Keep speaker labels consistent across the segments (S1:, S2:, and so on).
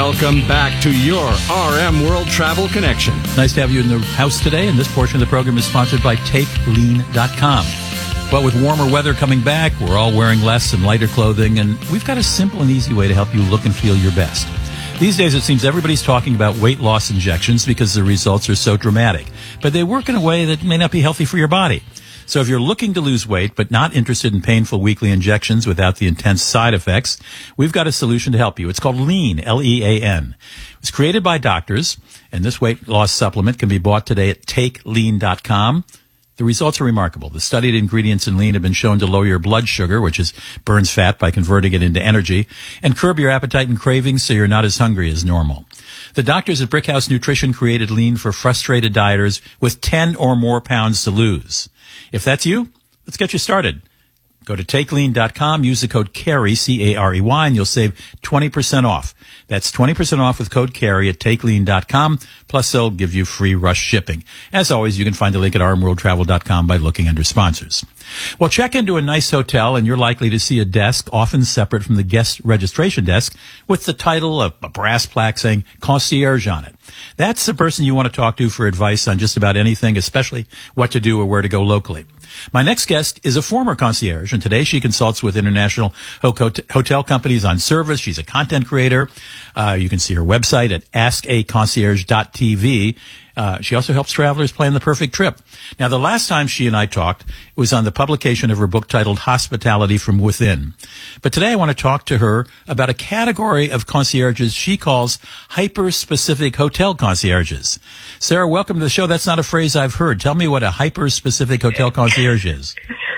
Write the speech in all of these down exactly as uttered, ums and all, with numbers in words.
S1: Welcome back to your R M World Travel Connection.
S2: Nice to have you in the house today, and this portion of the program is sponsored by take lean dot com. But with warmer weather coming back, we're all wearing less and lighter clothing, and we've got a simple and easy way to help you look and feel your best. These days, it seems everybody's talking about weight loss injections because the results are so dramatic, but they work in a way that may not be healthy for your body. So if you're looking to lose weight but not interested in painful weekly injections without the intense side effects, we've got a solution to help you. It's called Lean, L E A N. It was created by doctors, and this weight loss supplement can be bought today at take lean dot com. The results are remarkable. The studied ingredients in Lean have been shown to lower your blood sugar, which is burns fat by converting it into energy, and curb your appetite and cravings so you're not as hungry as normal. The doctors at Brickhouse Nutrition created Lean for frustrated dieters with ten or more pounds to lose. If that's you, let's get you started. Go to take lean dot com, use the code CAREY, C A R E Y, and you'll save twenty percent off. That's twenty percent off with code CAREY at take lean dot com, plus they'll give you free rush shipping. As always, you can find the link at r m world travel dot com by looking under sponsors. Well, check into a nice hotel, and you're likely to see a desk, often separate from the guest registration desk, with the title of a brass plaque saying concierge on it. That's the person you want to talk to for advice on just about anything, especially what to do or where to go locally. My next guest is a former concierge, and today she consults with international hotel companies on service. She's a content creator. Uh, you can see her website at ask a concierge dot t v. Uh, she also helps travelers plan the perfect trip. Now, the last time she and I talked was on the publication of her book titled Hospitality from Within. But today I want to talk to her about a category of concierges she calls hyper-specific hotel concierges. Sarah, welcome to the show. That's not a phrase I've heard. Tell me what a hyper-specific hotel concierge is.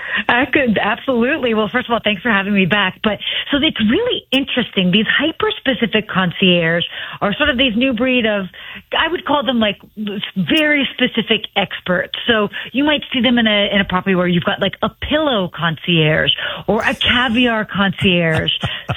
S3: I could, absolutely. Well, first of all, thanks for having me back. But so it's really interesting. These hyper-specific concierge are sort of these new breed of, I would call them like very specific experts. So you might see them in a in a property where you've got like a pillow concierge or a caviar concierge,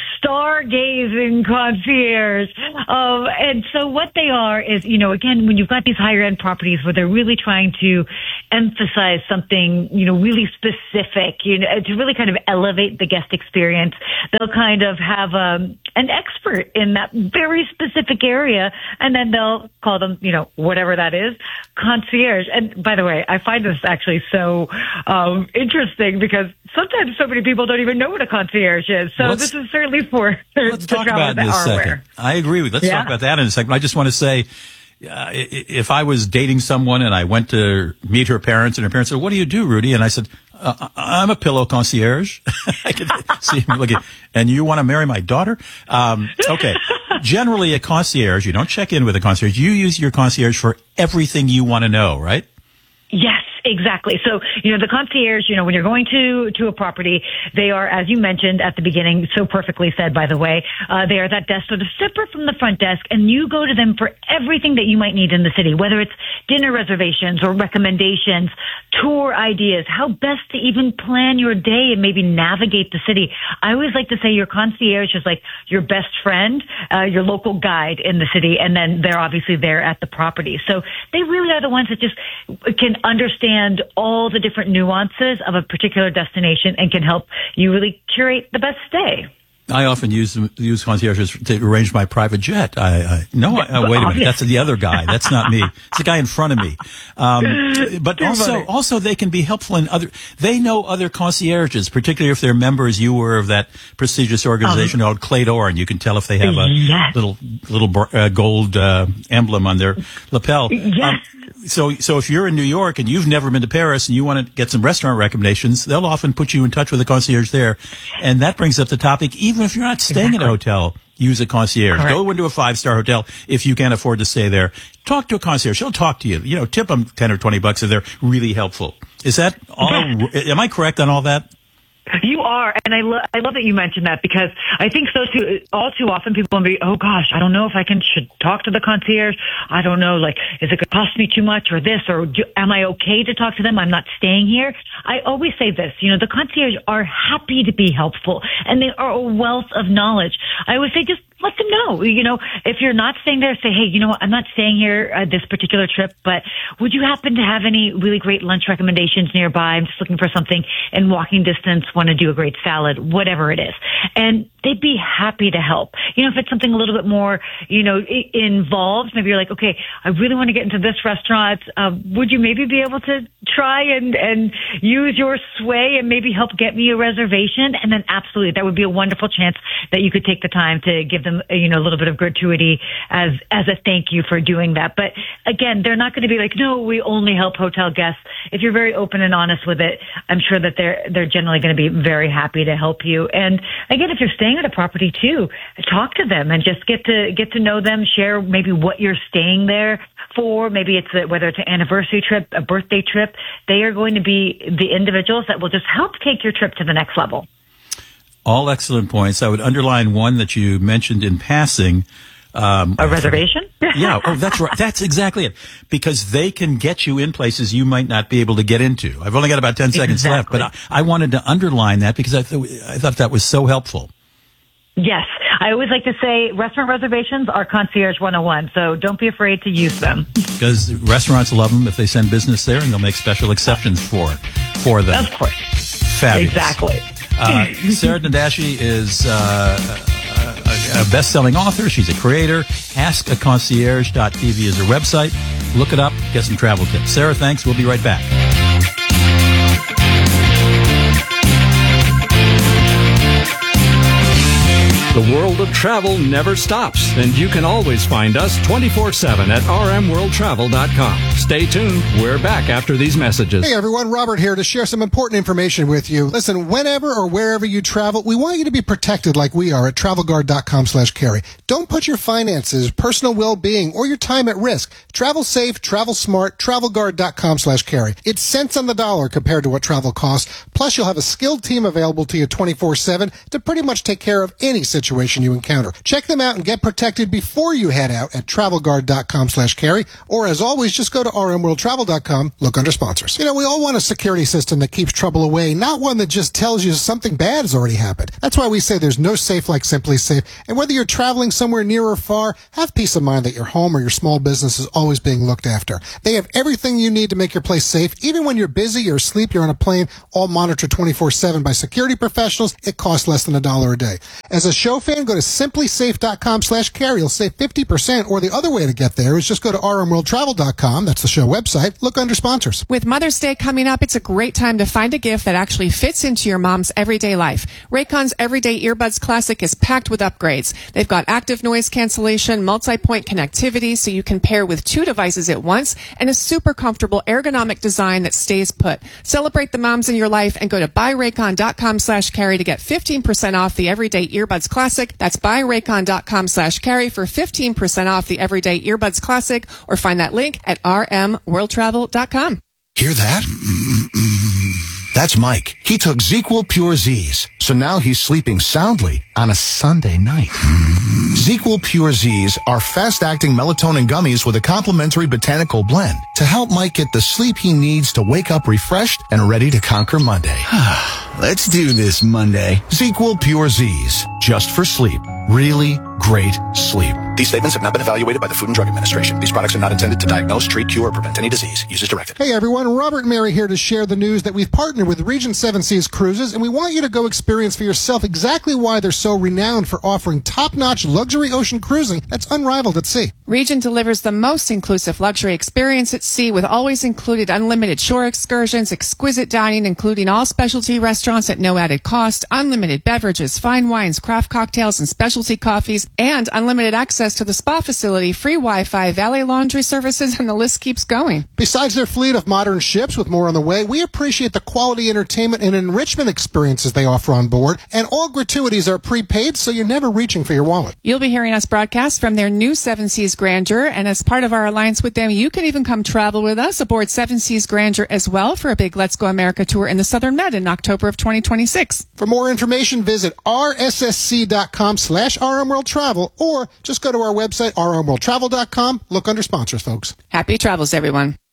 S3: stargazing concierge. Um, and so what they are is, you know, again, when you've got these higher end properties where they're really trying to emphasize something, you know, really specific, you know, to really kind of elevate the guest experience, they'll kind of have um, an expert in that very specific area, and then they'll call them, you know, whatever that is, concierge. And by the way, I find this actually so um, interesting because sometimes so many people don't even know what a concierge is. So let's, this is certainly for
S2: let's
S3: the
S2: talk about it in a second.
S3: Aware.
S2: I agree with. Let's
S3: yeah.
S2: talk about that in a second. I just want to say, Uh, if I was dating someone and I went to meet her parents and her parents said, "What do you do, Rudy?" And I said, uh, "I'm a pillow concierge." I could see him looking, and you want to marry my daughter? Um, okay. Generally, a concierge, you don't check in with a concierge. You use your concierge for everything you want to know, right?
S3: Yes. Exactly. So, you know, the concierge, you know, when you're going to, to a property, they are, as you mentioned at the beginning, so perfectly said, by the way, uh, they are that desk sort of separate from the front desk, and you go to them for everything that you might need in the city, whether it's dinner reservations or recommendations, tour ideas, how best to even plan your day and maybe navigate the city. I always like to say your concierge is like your best friend, uh, your local guide in the city, and then they're obviously there at the property. So they really are the ones that just can understand all the different nuances of a particular destination and can help you really curate the best stay.
S2: I often use use concierges to arrange my private jet. I, I no, I, uh, wait a minute, that's the other guy. That's not me. It's the guy in front of me. Um, but also, also they can be helpful in other. They know other concierges, particularly if they're members. You were of that prestigious organization um, called Clador, and you can tell if they have a
S3: yes.
S2: little little uh, gold uh, emblem on their lapel.
S3: Yes.
S2: Um, So, so if you're in New York and you've never been to Paris and you want to get some restaurant recommendations, they'll often put you in touch with a concierge there. And that brings up the topic, even if you're not staying exactly. in a hotel, use a concierge. Correct. Go into a five-star hotel if you can't afford to stay there. Talk to a concierge. She'll talk to you. You know, tip them ten or twenty bucks if they're really helpful. Is that all? Yes. Am I correct on all that?
S3: You are, and I, lo- I love that you mentioned that because I think so too. All too often, people will be, "Oh gosh, I don't know if I can should talk to the concierge. I don't know, like, is it going to cost me too much, or this, or do, am I okay to talk to them? I'm not staying here." I always say this: you know, the concierge are happy to be helpful, and they are a wealth of knowledge. I always say, just let them know. You know, if you're not staying there, say, hey, you know what, I'm not staying here uh, this particular trip, but would you happen to have any really great lunch recommendations nearby? I'm just looking for something in walking distance, want to do a great salad, whatever it is. And they'd be happy to help. You know, if it's something a little bit more, you know, I- involved, maybe you're like, okay, I really want to get into this restaurant. Uh, would you maybe be able to try and, and use your sway and maybe help get me a reservation? And then absolutely, that would be a wonderful chance that you could take the time to give them, you know, a little bit of gratuity as, as a thank you for doing that. But again, they're not going to be like, no, we only help hotel guests. If you're very open and honest with it, I'm sure that they're, they're generally going to be very happy to help you. And again, if you're staying at a property too, talk to them and just get to, get to know them, share maybe what you're staying there for. Maybe it's a, whether it's an anniversary trip, a birthday trip, they are going to be the individuals that will just help take your trip to the next level.
S2: All excellent points. I would underline one that you mentioned in passing. Um,
S3: a reservation?
S2: Yeah. Oh, that's right. That's exactly it. Because they can get you in places you might not be able to get into. I've only got about ten seconds
S3: exactly.
S2: left, but I, I wanted to underline that because I, th- I thought that was so helpful.
S3: Yes. I always like to say restaurant reservations are concierge one oh one, so don't be afraid to use them.
S2: Because restaurants love them if they send business there, and they'll make special exceptions for for them.
S3: Of course.
S2: Fabulous.
S3: Exactly.
S2: Uh, Sarah Nandashi is uh, a, a best-selling author. She's a creator. ask a concierge dot t v is her website. Look it up. Get some travel tips. Sarah, thanks. We'll be right back.
S1: The world of travel never stops, and you can always find us twenty-four seven at r m world travel dot com. Stay tuned. We're back after these messages.
S4: Hey everyone, Robert here to share some important information with you. Listen, whenever or wherever you travel, we want you to be protected like we are at travel guard dot com slash carry. Don't put your finances, personal well-being, or your time at risk. Travel safe, travel smart, travel guard dot com slash carry. It's cents on the dollar compared to what travel costs. Plus, you'll have a skilled team available to you twenty-four seven to pretty much take care of any situation you encounter. Check them out and get protected before you head out at travel guard dot com slash carry, or as always, just go to r m world travel dot com, look under sponsors. You know, we all want a security system that keeps trouble away, not one that just tells you something bad has already happened. That's why we say there's no safe like Simply Safe, and whether you're traveling somewhere near or far, have peace of mind that your home or your small business is always being looked after. They have everything you need to make your place safe. Even when you're busy or asleep, you're on a plane, all monitored twenty-four seven by security professionals. It costs less than a dollar a day. As a show fan, go to simply safe dot com slash carry. You'll save fifty percent, or the other way to get there is just go to r m world travel dot com. That's the show website. Look under sponsors.
S5: With Mother's Day coming up, it's a great time to find a gift that actually fits into your mom's everyday life. Raycon's Everyday Earbuds Classic is packed with upgrades. They've got active noise cancellation, multi-point connectivity so you can pair with two devices at once, and a super comfortable ergonomic design that stays put. Celebrate the moms in your life and go to buy raycon dot com slash carry to get fifteen percent off the Everyday Earbuds Classic. That's buy raycon dot com slash carry for fifteen percent off the Everyday Earbuds Classic, or find that link at r m world travel dot com.
S6: Hear that? That's Mike. He took ZzzQuil Pure Z's, so now he's sleeping soundly on a Sunday night. ZzzQuil Pure Z's are fast-acting melatonin gummies with a complementary botanical blend to help Mike get the sleep he needs to wake up refreshed and ready to conquer Monday.
S7: Let's do this Monday.
S6: ZzzQuil Pure Z's, just for sleep. Really great sleep. These statements have not been evaluated by the Food and Drug Administration. These products are not intended to diagnose, treat, cure, or prevent any disease. Use as directed.
S4: Hey everyone, Robert and Mary here to share the news that we've partnered with Regent Seven Seas Cruises, and we want you to go experience for yourself exactly why they're so renowned for offering top-notch luxury ocean cruising that's unrivaled at sea.
S5: Regent delivers the most inclusive luxury experience at sea with always included unlimited shore excursions, exquisite dining, including all specialty restaurants at no added cost, unlimited beverages, fine wines, craft cocktails, and specialty coffees, and unlimited access to the spa facility, free Wi-Fi, valet laundry services, and the list keeps going.
S4: Besides their fleet of modern ships with more on the way, we appreciate the quality entertainment and enrichment experiences they offer on board, and all gratuities are prepaid, so you're never reaching for your wallet.
S5: You'll be hearing us broadcast from their new Seven Seas Grandeur, and as part of our alliance with them, you can even come travel with us aboard Seven Seas Grandeur as well for a big Let's Go America tour in the Southern Med in October of twenty twenty-six.
S4: For more information, visit r s s c dot com slash r m world travel, or just go to our website, r m world travel dot com. Look under sponsors, folks.
S5: Happy travels, everyone.